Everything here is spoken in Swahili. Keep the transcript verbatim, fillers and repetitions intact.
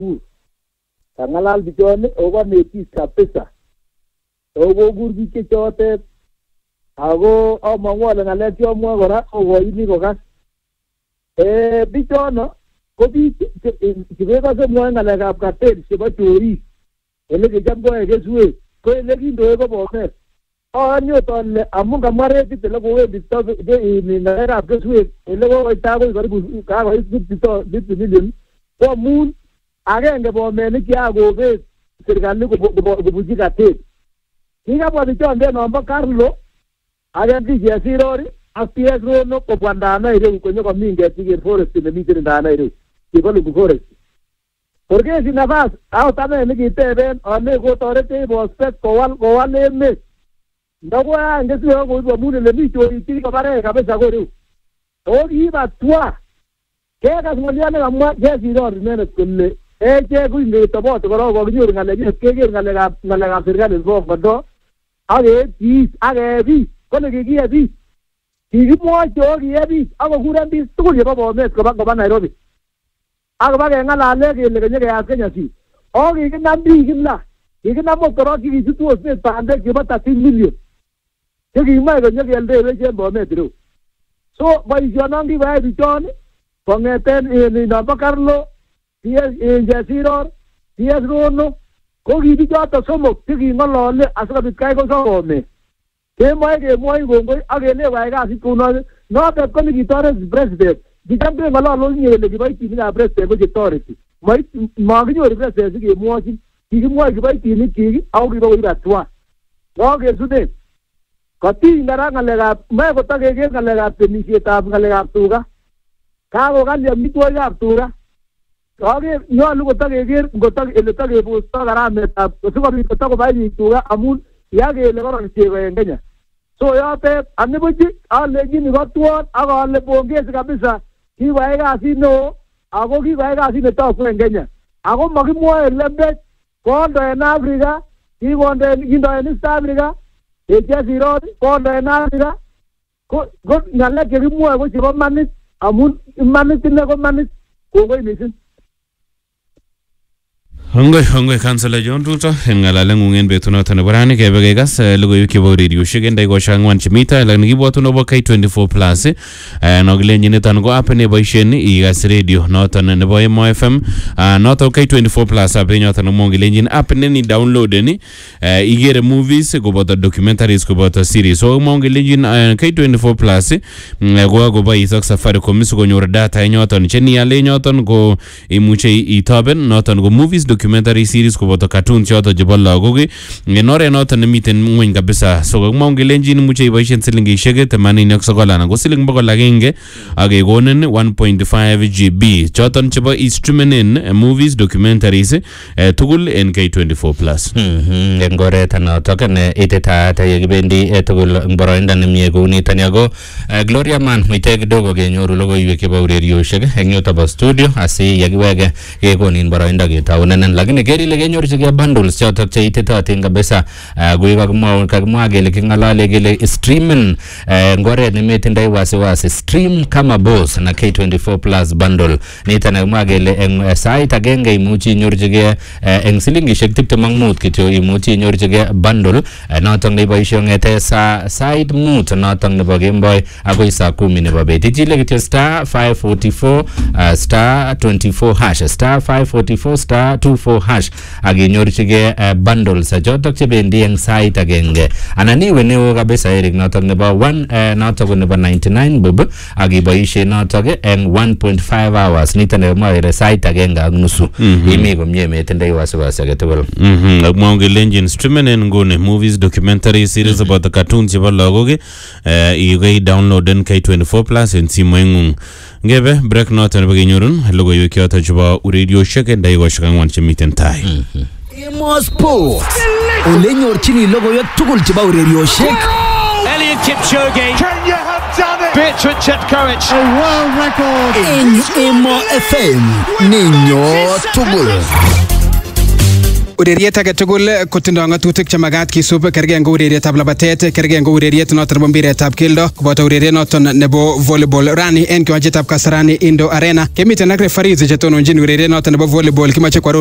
kangalal bichone oba netis kabisa ogo gurbi ke chote ago amangwale ngalek yomwa kora ogoini kokas eh bichono ko bi kibeka se mwa ngalekab cartel chebo chori ele kecham ko ekeswe ko ele kindoe ko bomet anyo tole amun kamare kitele ko wendi to de ni ngalekab keswe ele ko koita ko karibu ka ko isito fifty million ko mun agenge bomet ni kiagobe serikali ko buji cartel kikabwa bichonde nombo Carlo agenti jesirori apies rono ko kwandana ire konyo ko minge tige forest ne mitire ndana ire kibolu ku forest porque si nafas au tame ni kiteben ane ko torete prospect ko wal ko wal eme ndako ange sio ko ibo mune le micho itiri ko bare kabisa ko ru to iba twa keka ngoliane kamwa jesirori nene kulle eche ku ngi to bot ko ro ko nyoru ngale ke ke ngale ga ngale ga serikali bo bodo age bi age bi kone kikie bi kikimwa chokie bi ako kuren bi tugul chebo Bomet koba koba Nairobi ako ba kengalale kele kenye keyat Kenya si o kikinam bi kimla kikinam motorok kikichutu osnet bandek chebo thirteen million chekimoe kenye kealdewech en Bomet ireu so boisionon kikoyai bichon kong'eten nombo Carlo Jesiror T S Rono ko kibichoto somok cheking'olole asikobit kai koso Bomet kemoe kemwoi kongoi akele wai kasit kuno notet ko nikitoret president kicham keng'ololon kele kiboitinikab president ko chetoreti makinyoru president sikemwochin kikimwoi kiboitinikyik ako kibokoib hatua ngokesuten kotiny kora ng'alekab moe kotakeker ng'alekab temisietab ng'alekab tuga kakokali amitwogikab tuga aker nyolu kotakeker ele takebosto karametab sikobit kotakobai biik tuga amun yakele koron chego en Kenya so yotet anibuchi alenjini kotwon akale pongezi kabisa kikoyai kasit neo ako kikoyai kasit netoku en Kenya ako makimwoe lembech kondo en Afrika kikondo en East Africa Jesiror kondo en Afrika ko ng'alek chekimwoe ko chebo manit amun manit ine ko manit kongoi mising. Hongoi hongoi Councillor John Ruto en ngalale ngungen betunoto nebo rani kebe kekas logoiwek chebo ureriosiek en dakikoshek ang'wan chemita lakini kibwotu nebo K twenty-four plus no kilenjin niton ko app neboisien ikas radio noton nebo Emo F M noton K twenty-four plus app noton nemwon kilenjin app neni downloaden igere movies koboto documentaries koboto series so mwon kilenjin K twenty-four plus ko akobois ak Safaricom sikonyor data noton cheniale noton ko imuche itoben noton ko movies documentary series koboto cartoons choto chebo lagok en oret noton nemiten ngweny kabisa so kakimwa kelenjin imuche iboisien silingishek themanini ak sokol anan ko siling bokol agenge ak kekonin one point five gigabytes choton chebo streaming movies documentaries tugul en K twenty-four plus en oret notok ne ititaat yekibendi tugul boroindo nemie kou niton ako Gloria Man muite kidogo kenyoru logoiwek chebo ureriosiek en yuto bo studio asi yekiwege kekonin boroindo ketaunen lakini keri ile kenyorchigei bundles chotok cheititotin kabisa kui kakimwa kakimwa kele king'alale kele streaming ngoret nemetindoi wasiwasi stream kama boss na K twenty-four plus bundle niton kakimwa kele eng sait agenge imuchi inyorchigei eng silingishek tiptem ak mut kityo imuchi inyorchigei bundle notok neiboisie ng'ete sa sait mut notok nebo kemboi akoi saa kumi nebo bet ichile kityo star five forty-four star twenty-four hash star five forty-four star two four hash akinyorchigei bundles chotok chebendi eng sait agenge anan iwe neo kabisa Eric notok nebo one notok nebo ninety-nine bob akiboisie notok eng one point five hours nito nebo ire sait agenge ak nusu imi komie metindoi wasiwasi age tugul akmwa kelenjin streaming en nguni movies documentary series about the cartoons chebo lagok ikoi downloaden K twenty-four plus en simoing'ung ngebe break noton nebo kenyorun logoiwek choto chebo ureriosiek en dakikoshek ang'wan chemiten tai. Emo Sport ole nyorchini logoiwek tugul chebo ureriosiek. Eliud Kipchoge, Kenya have done it. Bertrand Chepkoech, a world record. En Emo F M ninyo tugul. ureriet age tugul kotindo ng'atutik chemagat kisub kergei ngo urerietab labatet kergei ngo ureriet noton nebo mpiretab keldo koboto ureriet noton nebo volleyball rani en kiwanjetab Kasarani Indo Arena kemiten ak referees chetononjin ureriet noton nebo volleyball kimache kwa